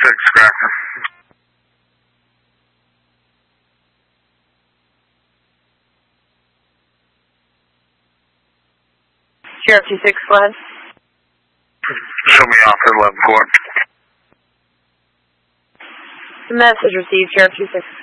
26, Grafton. Sheriff 26, go ahead. Show me off at 11-4. The message received, Sheriff 26.